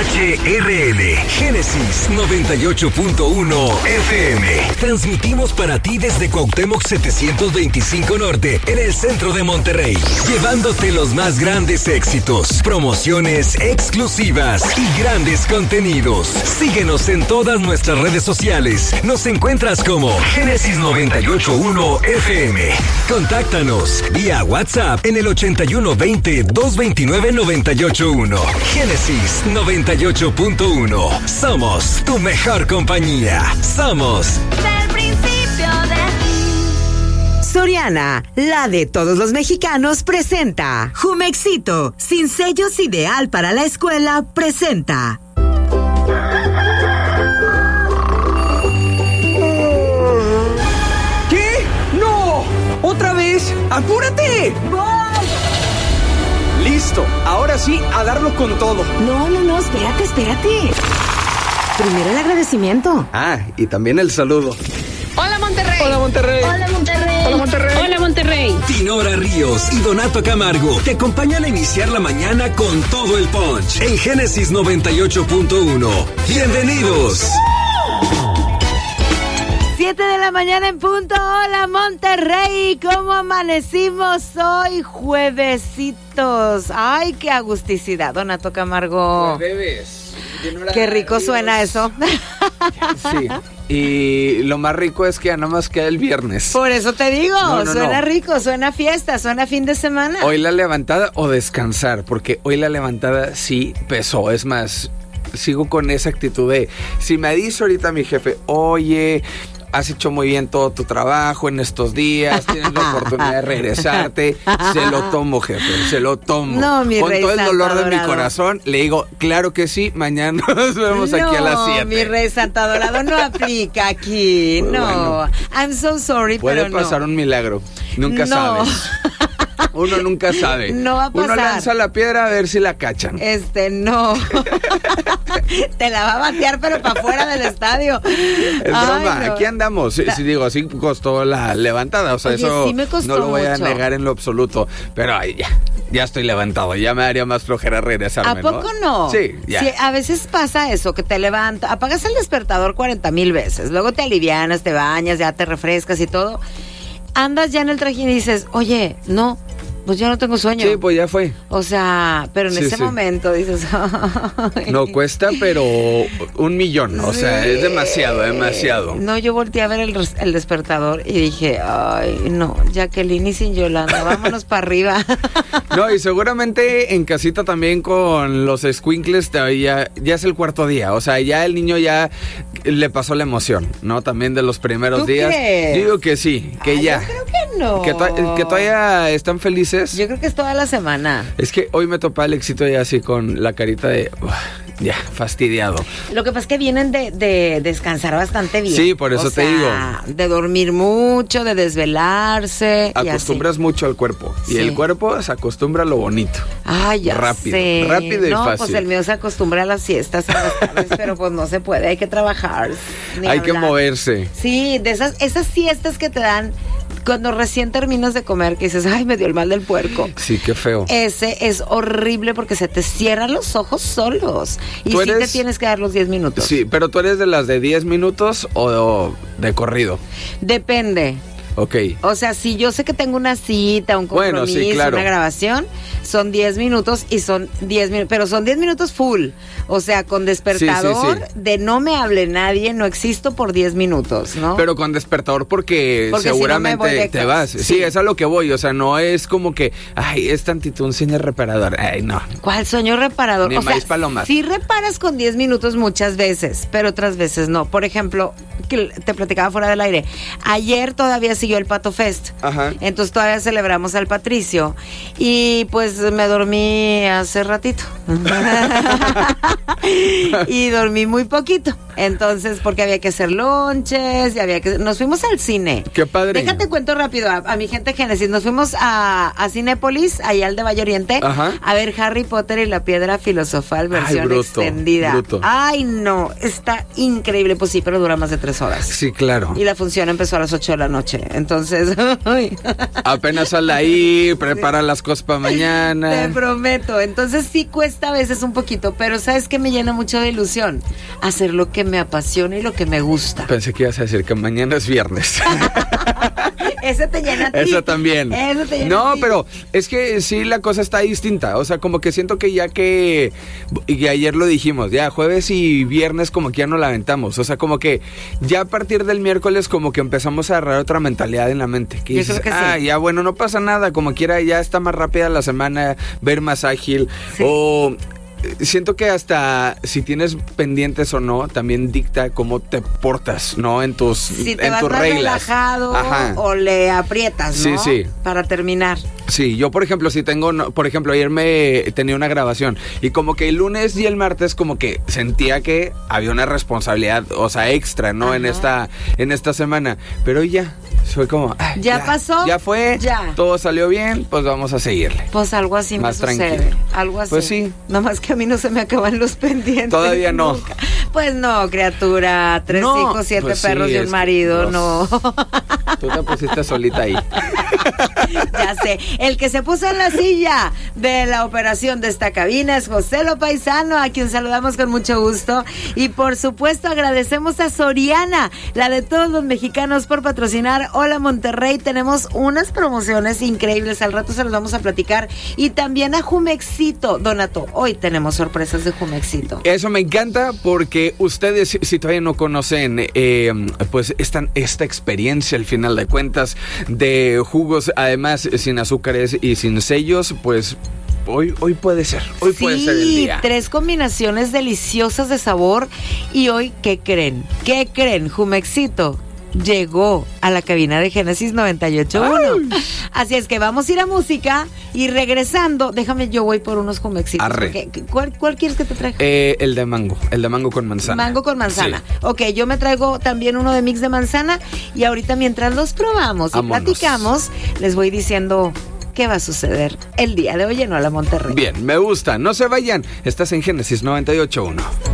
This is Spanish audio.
HRL, Génesis 98.1 FM. Transmitimos para ti desde Cuauhtémoc 725 Norte, en el centro de Monterrey, llevándote los más grandes éxitos, promociones exclusivas y grandes contenidos. Síguenos en todas nuestras redes sociales. Nos encuentras como Génesis 98.1 FM. Contáctanos vía WhatsApp en el 8120-229-981. Génesis 98.1. Somos tu mejor compañía. Somos del principio de ti. Soriana, la de todos los mexicanos, presenta Jumexito, sin sellos, ideal para la escuela, presenta. ¿Qué? ¡No! ¡Otra vez! ¡Apúrate! ¡Voy! Listo, ahora sí, a darlo con todo. No, espérate. Primero el agradecimiento. Ah, y también el saludo. Hola, Monterrey. Hola, Monterrey. Hola, Monterrey. Hola, Monterrey. Hola, Monterrey. Dinora Ríos y Donato Camargo te acompañan a iniciar la mañana con todo el punch en Génesis 98.1. ¡Bienvenidos! 7 de la mañana en punto. Hola, Monterrey. ¿Cómo amanecimos hoy, juevesitos? Ay, qué agusticidad, Donato Camargo. Bebés. Qué rico suena eso. Sí. Y lo más rico es que ya nada más queda el viernes. Por eso te digo, suena no. rico, suena fiesta, suena fin de semana. Hoy la levantada o descansar, porque hoy la levantada sí pesó. Es más, sigo con esa actitud de, si me dice ahorita mi jefe, oye, has hecho muy bien todo tu trabajo en estos días, tienes la oportunidad de regresarte, se lo tomo, jefe, se lo tomo. No, mi con rey todo el dolor santo de mi adorado. corazón, le digo, claro que sí, mañana nos vemos aquí a las 7. No, mi rey santo adorado no aplica aquí, Pues no. bueno. I'm so sorry, Puede pero pasar no. un milagro, nunca No. sabes. Uno nunca sabe. No va a pasar. Uno lanza la piedra a ver si la cachan. No. Te la va a batear, pero para afuera del estadio. Es broma, Ay, no. aquí andamos. Sí, digo, sí costó la levantada. O sea, Oye, eso sí me costó no lo voy a mucho. negar en lo absoluto. Pero ay, ya estoy levantado. Ya me daría más flojera regresarme, ¿A poco no? Sí, ya. Sí, a veces pasa eso, que te levantas, apagas el despertador 40,000 veces, luego te alivianas, te bañas, ya te refrescas y todo. Andas ya en el trajín y dices, oye, no, pues ya no tengo sueño. Sí, pues ya fue. O sea, pero en Sí, ese sí. momento dices, ay. No cuesta, pero 1,000,000. O sea, es demasiado. No, yo volteé a ver el despertador y dije, ay, no, Jacqueline y sin Yolanda, vámonos para arriba. No, y seguramente en casita también con los escuincles ya es el cuarto día. O sea, ya el niño ya le pasó la emoción, ¿no? También de los primeros ¿Tú días. crees? Yo digo que sí, que Ay, ya. Yo creo que no. Que todavía están felices. Yo creo que es toda la semana. Es que hoy me topé el éxito ya así con la carita de ya, fastidiado. Lo que pasa es que vienen de descansar bastante bien. Sí, por eso te digo. De dormir mucho, de desvelarse. Acostumbras mucho al cuerpo. Sí. Y el cuerpo se acostumbra a lo bonito. Ay, ya Rápido, sé. rápido y no, fácil. pues el mío se acostumbra a las siestas en las tardes, pero pues no se puede, hay que trabajar. Ni Hay que hablar. moverse. Sí, de esas siestas que te dan cuando recién terminas de comer, que dices, ay, me dio el mal del puerco. Sí, qué feo. Ese es horrible porque se te cierran los ojos solos. Y ¿Tú sí eres? te tienes que dar los 10 minutos. Sí, pero tú eres de las de 10 minutos o de corrido. Depende. Ok. O sea, si yo sé que tengo una cita, un compromiso, Bueno, sí, claro. una grabación, son 10 minutos y son 10 minutos, pero son 10 minutos full. O sea, con despertador Sí. de no me hable nadie, no existo por 10 minutos, ¿no? Pero con despertador porque Porque si no seguramente me voy de te vas. sí. Sí, es a lo que voy. O sea, no es como que, ay, es tantito un cine reparador. Ay, no. ¿Cuál sueño reparador? Ni o sea, maíz palomas. sí reparas con 10 minutos muchas veces, pero otras veces no. Por ejemplo, que te platicaba fuera del aire, ayer todavía siguió el Pato Fest. Ajá. Entonces todavía celebramos al Patricio y pues me dormí hace ratito y dormí muy poquito, Entonces, porque había que hacer lonches, y nos fuimos al cine. Qué padre. Déjate cuento rápido a mi gente Génesis. Nos fuimos a Cinépolis, allá al de Valle Oriente, Ajá. a ver Harry Potter y la Piedra Filosofal, versión extendida. Bruto. Ay, no, está increíble. Pues sí, pero dura más de 3 horas. Sí, claro. Y la función empezó a las 8 de la noche. Entonces, ay. Apenas sal ahí, prepara las cosas para mañana. Te prometo. Entonces sí cuesta a veces un poquito, pero ¿sabes qué me llena mucho de ilusión? Hacer lo que me apasiona y lo que me gusta. Pensé que ibas a decir que mañana es viernes. Ese te llena a ti. Eso también. Eso te llena No, a ti. pero es que sí la cosa está distinta. O sea, como que siento que y ayer lo dijimos, ya jueves y viernes como que ya no la aventamos. O sea, como que ya a partir del miércoles como que empezamos a agarrar otra mentalidad en la mente. Que Yo dices, creo que sí. ya bueno, no pasa nada. Como quiera, ya está más rápida la semana, ver más ágil. Sí. O siento que hasta si tienes pendientes o no, también dicta cómo te portas, ¿no? En tus, Si te en vas tus más reglas. relajado o le aprietas, ¿no? Sí. Para terminar. Sí, yo por ejemplo, por ejemplo, ayer tenía una grabación y como que el lunes y el martes como que sentía que había una responsabilidad, o sea, extra, ¿no? Ajá. En esta semana, pero ya, fue como, ¿Ya pasó? ya fue, Ya. todo salió bien, pues vamos a seguirle. Pues algo así Más me sucede. tranquilo. Algo así. Pues sí. Nomás que a mí no se me acaban los pendientes. Todavía no. Nunca. Pues no, criatura. 3 No, hijos, 7 pues sí, perros y es un que marido, no. Tú te pusiste solita ahí. Ya sé. El que se puso en la silla de la operación de esta cabina es José Lo Paisano, a quien saludamos con mucho gusto. Y por supuesto agradecemos a Soriana, la de todos los mexicanos, por patrocinar Hola Monterrey. Tenemos unas promociones increíbles, al rato se los vamos a platicar. Y también a Jumexito. Donato, hoy tenemos sorpresas de Jumexito. Eso me encanta porque ustedes, si todavía no conocen pues esta experiencia al final de cuentas de jugos, además sin azúcares y sin sellos, pues hoy puede ser. Hoy puede ser el día. 3 combinaciones deliciosas de sabor. Y hoy, ¿qué creen? Jumexito llegó a la cabina de Génesis 98.1. Así es que vamos a ir a música y regresando, déjame, yo voy por unos Jumexitos. Arre. ¿Cuál quieres que te traiga? El de mango con manzana. Mango con manzana. Sí. Ok, yo me traigo también uno de mix de manzana y ahorita mientras los probamos y Vámonos. platicamos, les voy diciendo qué va a suceder el día de hoy en Hola Monterrey. Bien, me gusta. No se vayan. Estás en Génesis 98.1.